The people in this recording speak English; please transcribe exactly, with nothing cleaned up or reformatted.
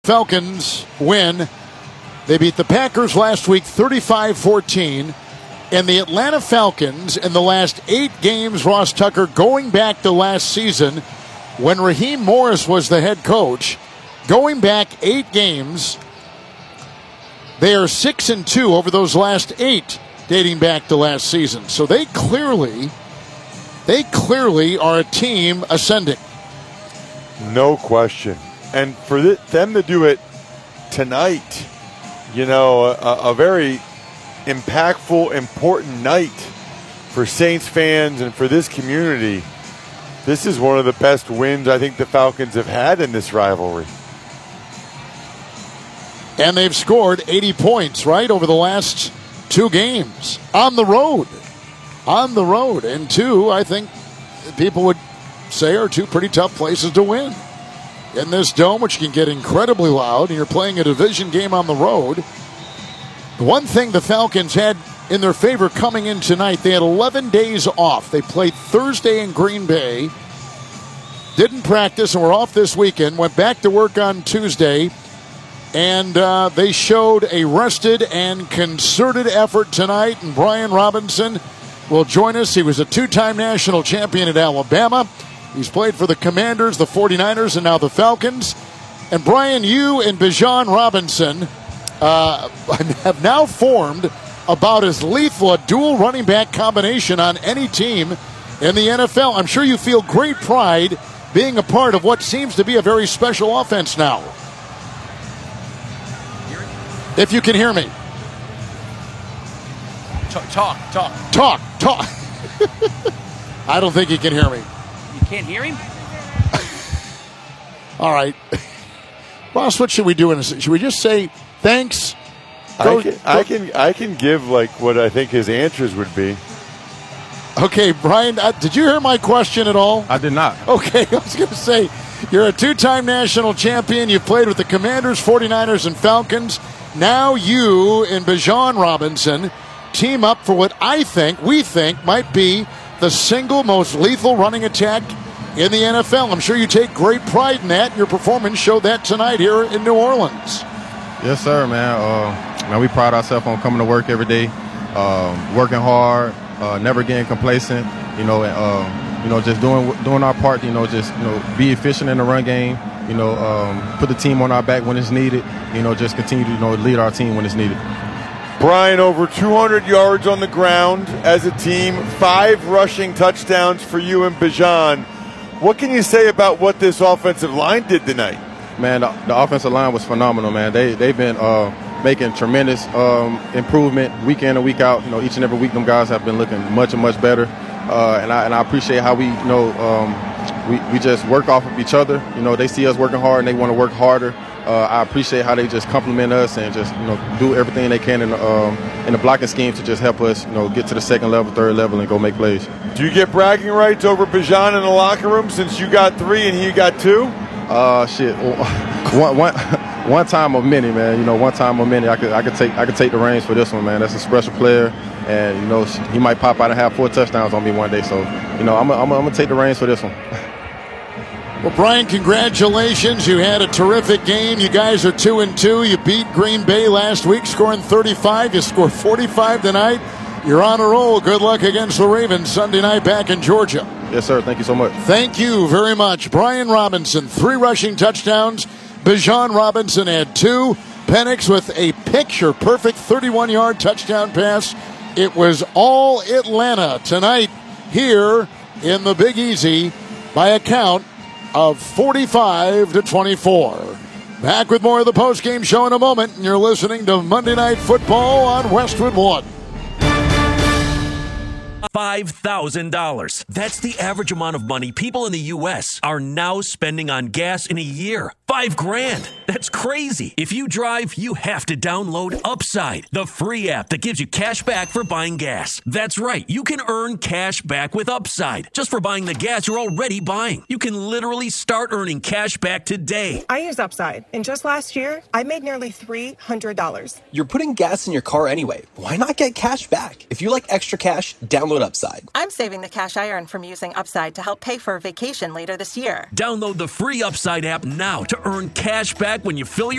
Falcons win. They beat the Packers last week thirty-five fourteen. And the Atlanta Falcons in the last eight games, Ross Tucker, going back to last season when Raheem Morris was the head coach, going back eight games, they are six and two over those last eight dating back to last season. So they clearly, they clearly are a team ascending. No question. And for th- them to do it tonight, you know, a, a very impactful, important night for Saints fans and for this community. This is one of the best wins I think the Falcons have had in this rivalry. And they've scored eighty points, right, over the last two games on the road. On the road. And two, I think people would say, are two pretty tough places to win. In this dome, which can get incredibly loud, and you're playing a division game on the road. The one thing the Falcons had in their favor coming in tonight, they had eleven days off. They played Thursday in Green Bay, didn't practice, and were off this weekend, went back to work on Tuesday, and uh, they showed a rested and concerted effort tonight, and Brian Robinson will join us. He was a two-time national champion at Alabama. He's played for the Commanders, the forty-niners, and now the Falcons. And Brian, you and Bijan Robinson uh, have now formed about as lethal a dual running back combination on any team in the N F L. I'm sure you feel great pride being a part of what seems to be a very special offense now. If you can hear me. Talk, talk, talk. Talk, talk. I don't think he can hear me. You can't hear him? All right. Ross, what should we do? In a, should we just say thanks? Go, I, can, I can I can give like what I think his answers would be. Okay, Brian, uh, did you hear my question at all? I did not. Okay, I was going to say, you're a two-time national champion. You've played with the Commanders, forty-niners, and Falcons. Now you and Bijan Robinson team up for what I think, we think, might be the single most lethal running attack in the N F L. I'm sure you take great pride in that. Your performance showed that tonight here in New Orleans. Yes, sir, man. Uh, man, we pride ourselves on coming to work every day, um, working hard, uh, never getting complacent. You know, and, uh, you know, just doing doing our part. You know, just you know, be efficient in the run game. You know, um, put the team on our back when it's needed. You know, just continue to you know lead our team when it's needed. Brian, over two hundred yards on the ground as a team, five rushing touchdowns for you and Bijan. What can you say about what this offensive line did tonight? Man, the, the offensive line was phenomenal, man. They, they've been uh, making tremendous um, improvement week in and week out. You know, each and every week them guys have been looking much and much better. Uh, and, I, and I appreciate how we, you know, um, we, we just work off of each other. You know, they see us working hard and they want to work harder. Uh, I appreciate how they just compliment us and just you know do everything they can in the, um, in the blocking scheme to just help us you know get to the second level, third level, and go make plays. Do you get bragging rights over Bijan in the locker room since you got three and he got two? Uh, shit, one, one, one time of many, man. You know, one time of many. I could I could take I could take the reins for this one, man. That's a special player, and you know he might pop out and have four touchdowns on me one day. So you know I'm I'm, I'm gonna take the reins for this one. Well, Brian, congratulations. You had a terrific game. You guys are two and two. You beat Green Bay last week, scoring thirty-five. You scored forty-five tonight. You're on a roll. Good luck against the Ravens Sunday night back in Georgia. Yes, sir. Thank you so much. Thank you very much. Brian Robinson, three rushing touchdowns. Bijan Robinson had two. Penix with a picture-perfect thirty-one-yard touchdown pass. It was all Atlanta tonight here in the Big Easy by a count of forty-five to twenty-four. Back with more of the postgame show in a moment. And you're listening to Monday Night Football on Westwood One. five thousand dollars. That's the average amount of money people in the U S are now spending on gas in a year. Five grand. That's crazy. If you drive, you have to download Upside, the free app that gives you cash back for buying gas. That's right. You can earn cash back with Upside just for buying the gas you're already buying. You can literally start earning cash back today. I use Upside, and just last year, I made nearly three hundred dollars. You're putting gas in your car anyway. Why not get cash back? If you like extra cash, download Upside. I'm saving the cash I earn from using Upside to help pay for a vacation later this year. Download the free Upside app now to earn cash back when you fill your